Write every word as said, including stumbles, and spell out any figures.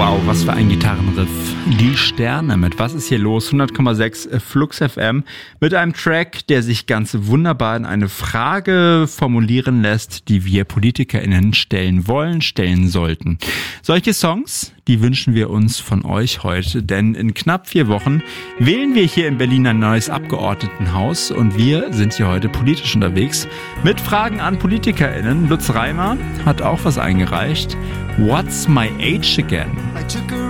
Wow, was für ein Gitarrenriff. Die Sterne mit Was ist hier los? hundert Komma sechs Flux F M mit einem Track, der sich ganz wunderbar in eine Frage formulieren lässt, die wir PolitikerInnen stellen wollen, stellen sollten. Solche Songs, die wünschen wir uns von euch heute, denn in knapp vier Wochen wählen wir hier in Berlin ein neues Abgeordnetenhaus und wir sind hier heute politisch unterwegs mit Fragen an PolitikerInnen. Lutz Reimer hat auch was eingereicht. What's my age again? I took a